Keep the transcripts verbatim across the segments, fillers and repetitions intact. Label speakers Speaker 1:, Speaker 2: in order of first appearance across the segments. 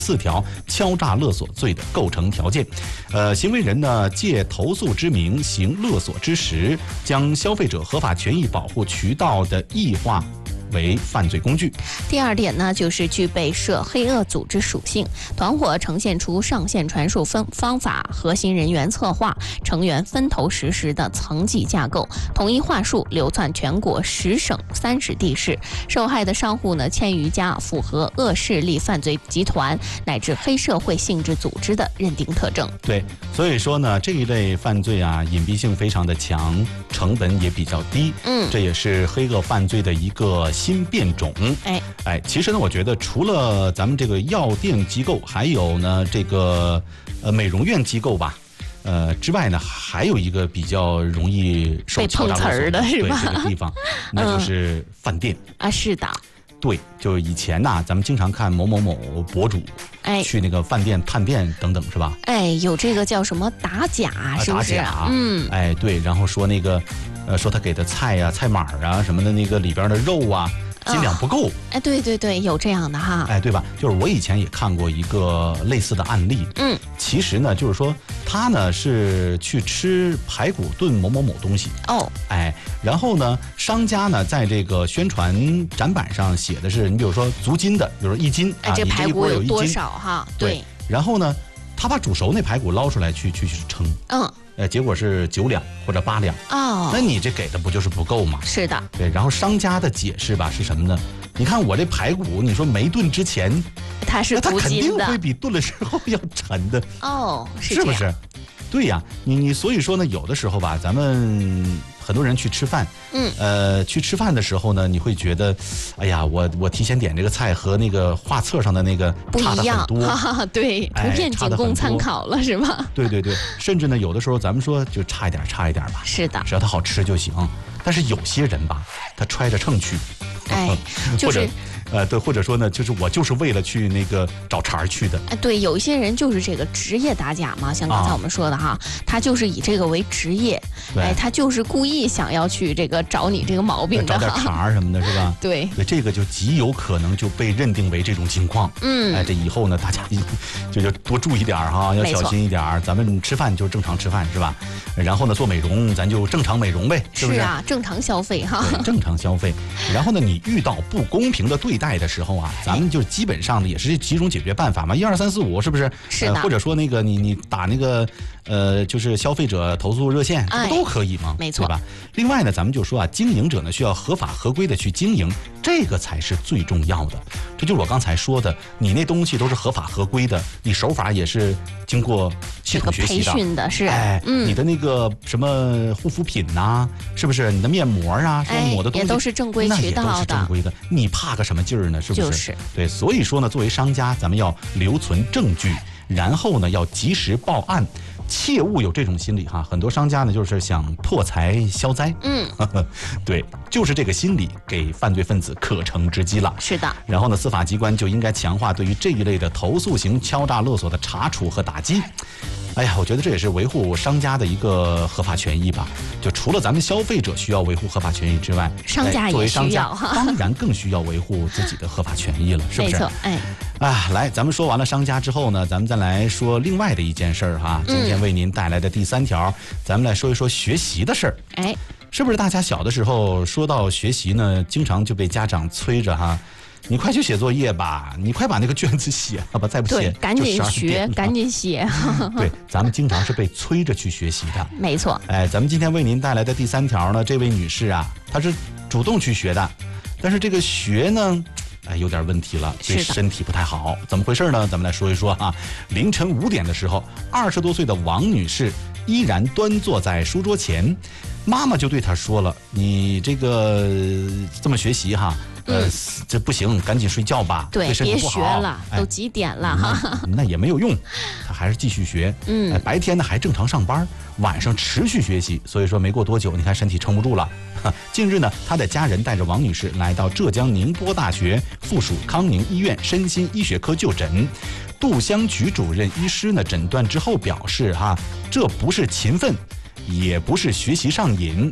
Speaker 1: 四条敲诈勒索罪的构成条件。呃，行为人呢借投诉之名行勒索之实，将消费者合法权益保护渠道的异化为犯罪工具。
Speaker 2: 第二点呢，就是具备涉黑恶组织属性，团伙呈现出上线传输方方法、核心人员策划、成员分头实施的层级架构，统一话术流窜全国十省三十地市。受害的商户呢，千余家，符合恶势力犯罪集团乃至黑社会性质组织的认定特征。
Speaker 1: 对，所以说呢，这一类犯罪啊，隐蔽性非常的强，成本也比较低。
Speaker 2: 嗯，
Speaker 1: 这也是黑恶犯罪的一个新变种。
Speaker 2: 哎
Speaker 1: 哎，其实呢，我觉得除了咱们这个药店机构，还有呢这个呃美容院机构吧，呃之外呢，还有一个比较容易受敲诈勒索
Speaker 2: 的是吧？
Speaker 1: 对这个地方，那就是饭店、
Speaker 2: 嗯、啊，是的。
Speaker 1: 对，就以前呐，咱们经常看某某某博主，
Speaker 2: 哎，
Speaker 1: 去那个饭店探店等等，是吧？
Speaker 2: 哎，有这个叫什么打假，是不是？
Speaker 1: 打假，
Speaker 2: 嗯，
Speaker 1: 哎，对，然后说那个，呃，说他给的菜呀、菜码啊什么的，那个里边的肉啊，斤两不够。
Speaker 2: 哦、哎，对对对，有这样的哈。
Speaker 1: 哎，对吧？就是我以前也看过一个类似的案例。
Speaker 2: 嗯，
Speaker 1: 其实呢，就是说他呢是去吃排骨炖某某某东西。
Speaker 2: 哦，
Speaker 1: 哎，然后呢，商家呢在这个宣传展板上写的是，你比如说足斤的，比如说一斤
Speaker 2: 哎，
Speaker 1: 啊，
Speaker 2: 这排骨
Speaker 1: 有
Speaker 2: 多少哈？
Speaker 1: 对。对，然后呢，他把煮熟那排骨捞出来去去去称。
Speaker 2: 嗯。
Speaker 1: 呃，结果是九两或者八两
Speaker 2: 哦，
Speaker 1: 那你这给的不就是不够吗？
Speaker 2: 是的，
Speaker 1: 对。然后商家的解释吧是什么呢？你看我这排骨，你说没炖之前，
Speaker 2: 它是
Speaker 1: 它肯定
Speaker 2: 的
Speaker 1: 会比炖了之后要沉的
Speaker 2: 哦，是,
Speaker 1: 是不是？对呀，你你所以说呢，有的时候吧，咱们很多人去吃饭，
Speaker 2: 嗯，
Speaker 1: 呃，去吃饭的时候呢，你会觉得，哎呀，我我提前点这个菜和那个画册上的那个差得很多，
Speaker 2: 不一样，哈哈，对，图片仅供参考了，是吧？
Speaker 1: 对对对，甚至呢，有的时候咱们说就差一点，差一点吧，
Speaker 2: 是的，
Speaker 1: 只要它好吃就行。但是有些人吧，他揣着秤去，
Speaker 2: 哎，就是。
Speaker 1: 呃，对，或者说呢，就是我就是为了去那个找茬去的。
Speaker 2: 哎，对，有一些人就是这个职业打假嘛，像刚才我们说的哈，啊、他就是以这个为职业，哎，他就是故意想要去这个找你这个毛病的，
Speaker 1: 找点茬什么的，是吧？
Speaker 2: 对，
Speaker 1: 对，这个就极有可能就被认定为这种情况。
Speaker 2: 嗯，
Speaker 1: 哎，这以后呢，大家就就多注意点哈，要小心一点。咱们吃饭就正常吃饭，是吧？然后呢，做美容咱就正常美容呗，是不是？
Speaker 2: 是啊，正常消费哈，
Speaker 1: 正常消费。然后呢，你遇到不公平的对待的时候啊，咱们就基本上的也是几种解决办法嘛，一二三四五，是不是？
Speaker 2: 是的。
Speaker 1: 呃、或者说那个你你打那个呃，就是消费者投诉热线，这不都可以吗？
Speaker 2: 没错，
Speaker 1: 对吧？另外呢，咱们就说啊，经营者呢需要合法合规的去经营，这个才是最重要的。这就是我刚才说的，你那东西都是合法合规的，你手法也是经过系统学习的，
Speaker 2: 这个、培训的是，
Speaker 1: 哎，
Speaker 2: 嗯，
Speaker 1: 你的那个什么护肤品呐、啊，是不是？你的面膜啊，什么抹的东西，
Speaker 2: 哎、也都是正规渠道的，
Speaker 1: 那也都是正规的，你怕个什么劲儿呢？是不是？
Speaker 2: 就是
Speaker 1: 对，所以说呢，作为商家，咱们要留存证据，然后呢，要及时报案。切勿有这种心理哈，很多商家呢就是想破财消灾，
Speaker 2: 嗯，
Speaker 1: 对，就是这个心理给犯罪分子可乘之机了。
Speaker 2: 是的。
Speaker 1: 然后呢，司法机关就应该强化对于这一类的投诉型敲诈勒索的查处和打击。哎呀，我觉得这也是维护商家的一个合法权益吧。就除了咱们消费者需要维护合法权益之外，
Speaker 2: 商家也需要，
Speaker 1: 哎、当然更需要维护自己的合法权益了，是不是？
Speaker 2: 没错，哎。
Speaker 1: 啊，来，咱们说完了商家之后呢，咱们再来说另外的一件事儿哈。今天为您带来的第三条，嗯、咱们来说一说学习的事儿。
Speaker 2: 哎，
Speaker 1: 是不是大家小的时候说到学习呢，经常就被家长催着哈？你快去写作业吧，你快把那个卷子写了吧，再不写
Speaker 2: 赶紧学，赶紧写。
Speaker 1: 对，咱们经常是被催着去学习的。
Speaker 2: 没错。
Speaker 1: 哎，咱们今天为您带来的第三条呢，这位女士啊，她是主动去学的，但是这个学呢。哎，有点问题了，对身体不太好，怎么回事呢？咱们来说一说啊。凌晨五点的时候，二十多岁的王女士依然端坐在书桌前，妈妈就对她说了：“你这个这么学习哈，呃，嗯、这不行，赶紧睡觉吧，
Speaker 2: 对，
Speaker 1: 对身体不好。
Speaker 2: 别学了，哎、都几点了哈、
Speaker 1: 嗯？那也没有用，她还是继续学。
Speaker 2: 嗯、
Speaker 1: 哎，白天呢还正常上班，晚上持续学习，所以说没过多久，你看身体撑不住了。”近日呢，他的家人带着王女士来到浙江宁波大学附属康宁医院身心医学科就诊。杜湘菊主任医师呢诊断之后表示哈，这不是勤奋，也不是学习上瘾，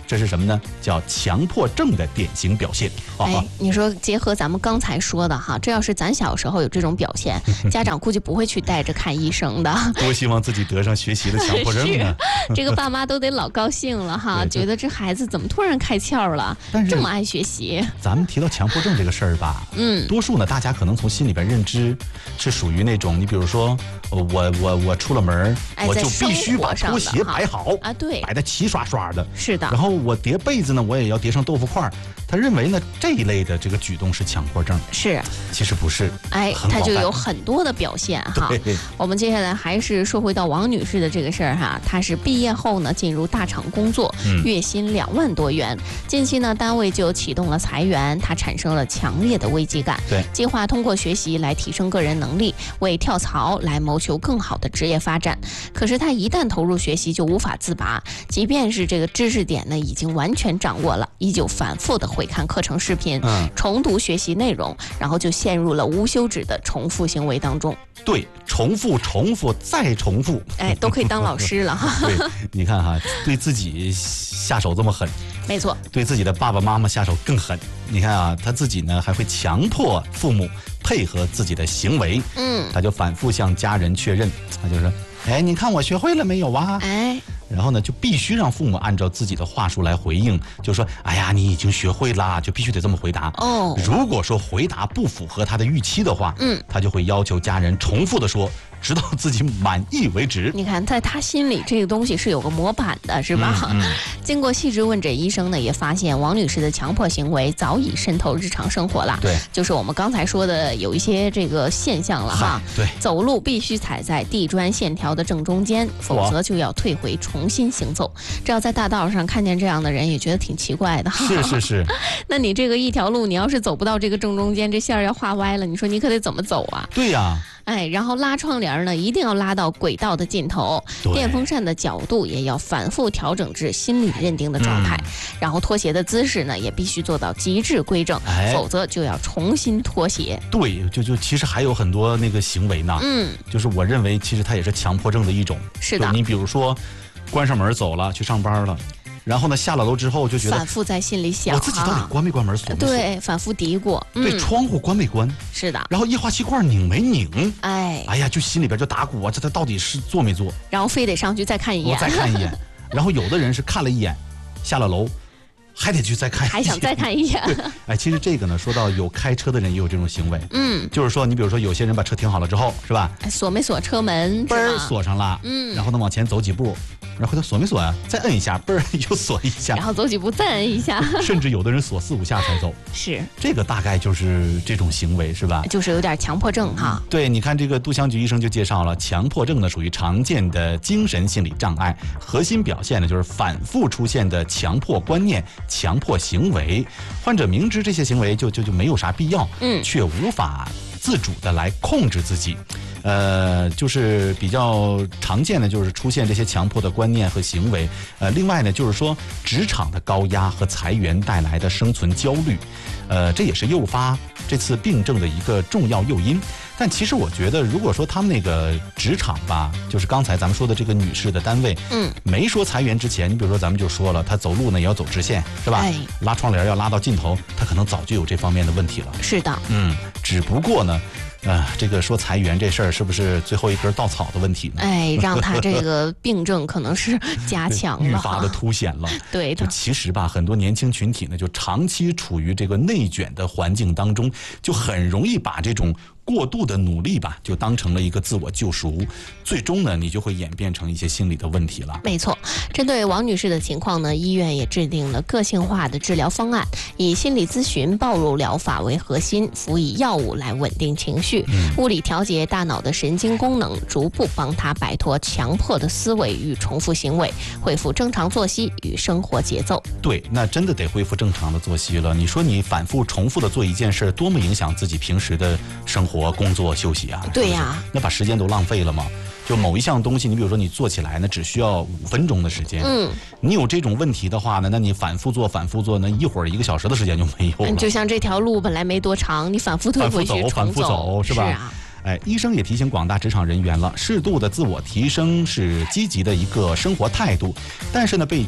Speaker 1: 这是什么呢？叫强迫症的典型表现。
Speaker 2: 哎，你说结合咱们刚才说的哈，这要是咱小时候有这种表现，家长估计不会去带着看医生的。
Speaker 1: 多希望自己得上学习的强迫症呢。
Speaker 2: 这个爸妈都得老高兴了哈，觉得这孩子怎么突然开窍了，这么爱学习。
Speaker 1: 咱们提到强迫症这个事儿吧，嗯，多数呢，大家可能从心里边认知是属于那种，你比如说，我我我出了门，
Speaker 2: 哎、
Speaker 1: 我就必须把拖鞋摆好
Speaker 2: 啊，对，
Speaker 1: 摆得齐刷刷的。
Speaker 2: 是的。
Speaker 1: 然后我叠被子呢，我也要叠上豆腐块。他认为呢，这一类的这个举动是强迫症。
Speaker 2: 是，
Speaker 1: 其实不是。
Speaker 2: 哎，他就有很多的表现哈。我们接下来还是说回到王女士的这个事儿哈，她是毕业后呢进入大厂工作，嗯、月薪两万多元。近期呢，单位就启动了裁员，她产生了强烈的危机感。
Speaker 1: 对，
Speaker 2: 计划通过学习来提升个人能力，为跳槽来谋求更好的职业发展。可是她一旦投入学习，就无法自拔。即便是这个知识点呢已经完全掌握了，依旧反复的回看课程视频，嗯、重读学习内容，然后就陷入了无休止的重复行为当中。
Speaker 1: 对，重复、重复再重复，
Speaker 2: 哎，都可以当老师了哈。
Speaker 1: 对，你看哈，对自己下手这么狠，
Speaker 2: 没错，
Speaker 1: 对自己的爸爸妈妈下手更狠。你看啊，他自己呢还会强迫父母配合自己的行为，嗯，他就反复向家人确认，他就说，哎，你看我学会了没有啊？
Speaker 2: 哎。
Speaker 1: 然后呢，就必须让父母按照自己的话术来回应，就说：“哎呀，你已经学会啦，就必须得这么回答。”哦，如果说回答不符合他的预期的话，嗯，他就会要求家人重复的说，直到自己满意为止。
Speaker 2: 你看，在他心里，这个东西是有个模板的，是吧？嗯嗯、经过细致问诊，医生呢也发现王女士的强迫行为早已渗透日常生活了。
Speaker 1: 对，
Speaker 2: 就是我们刚才说的有一些这个现象了哈。
Speaker 1: 对，
Speaker 2: 走路必须踩在地砖线条的正中间，否则就要退回重新行走。这要在大道上看见这样的人，也觉得挺奇怪的。
Speaker 1: 是是是。
Speaker 2: 那你这个一条路，你要是走不到这个正中间，这线儿要画歪了，你说你可得怎么走啊？
Speaker 1: 对呀、啊。
Speaker 2: 哎，然后拉窗帘呢，一定要拉到轨道的尽头，电风扇的角度也要反复调整至心理认定的状态，嗯、然后拖鞋的姿势呢，也必须做到极致规正，哎、否则就要重新脱鞋。
Speaker 1: 对，就就其实还有很多那个行为呢，嗯，就是我认为其实它也是强迫症的一种。
Speaker 2: 是的，
Speaker 1: 你比如说，关上门走了，去上班了。然后呢，下了楼之后就觉得
Speaker 2: 反复在心里想，
Speaker 1: 我自己到底关没关门，锁没锁？
Speaker 2: 对，反复嘀咕。
Speaker 1: 嗯、对，窗户关没关？
Speaker 2: 是的。
Speaker 1: 然后液化气罐拧没拧？
Speaker 2: 哎，
Speaker 1: 哎呀，就心里边就打鼓啊，这他到底是做没做？
Speaker 2: 然后非得上去再看一眼，
Speaker 1: 我再看一眼。然后有的人是看了一眼，下了楼，还得去再看一眼，
Speaker 2: 还想再看一眼。
Speaker 1: 哎，其实这个呢，说到有开车的人也有这种行为。嗯，就是说，你比如说有些人把车停好了之后，是吧？
Speaker 2: 锁没锁车门？
Speaker 1: 嘣儿锁上了。嗯，然后呢往前走几步。然后他锁没锁啊？再摁一下，嘣儿又锁一下。
Speaker 2: 然后走几步再摁一下。
Speaker 1: 甚至有的人锁四五下才走。
Speaker 2: 是。
Speaker 1: 这个大概就是这种行为，是吧？
Speaker 2: 就是有点强迫症哈。
Speaker 1: 对，你看这个杜香菊医生就介绍了，强迫症呢属于常见的精神心理障碍，核心表现呢就是反复出现的强迫观念、强迫行为。患者明知这些行为就就就没有啥必要，嗯，却无法自主的来控制自己。呃，就是比较常见的就是出现这些强迫的观念和行为。呃，另外呢，就是说职场的高压和裁员带来的生存焦虑，呃，这也是诱发这次病症的一个重要诱因。但其实我觉得，如果说他们那个职场吧，就是刚才咱们说的这个女士的单位，嗯，没说裁员之前，你比如说咱们就说了，她走路呢也要走直线，是吧？哎，拉窗帘要拉到尽头，她可能早就有这方面的问题了。
Speaker 2: 是的，
Speaker 1: 嗯，只不过呢。啊，这个说裁员这事儿是不是最后一根稻草的问题呢？
Speaker 2: 哎，让他这个病症可能是加强了，
Speaker 1: 愈发的凸显了。
Speaker 2: 对的，
Speaker 1: 就其实吧，很多年轻群体呢，就长期处于这个内卷的环境当中，就很容易把这种过度的努力吧，就当成了一个自我救赎，最终呢，你就会演变成一些心理的问题了。
Speaker 2: 没错，针对王女士的情况呢，医院也制定了个性化的治疗方案，以心理咨询、暴露疗法为核心，辅以药物来稳定情绪，嗯、物理调节大脑的神经功能，逐步帮她摆脱强迫的思维与重复行为，恢复正常作息与生活节奏。
Speaker 1: 对，那真的得恢复正常的作息了。你说你反复重复的做一件事，多么影响自己平时的生活。工作休息啊，
Speaker 2: 对呀、啊，
Speaker 1: 那把时间都浪费了吗？就某一项东西，你比如说你做起来呢，只需要五分钟的时间。嗯，你有这种问题的话呢，那你反复做、反复做，那一会儿一个小时的时间就没有了。
Speaker 2: 就像这条路本来没多长，你反复退回去，
Speaker 1: 反复走，反复走，是吧？
Speaker 2: 是啊。
Speaker 1: 哎，医生也提醒广大职场人员了，适度的自我提升是积极的一个生活态度，但是呢，被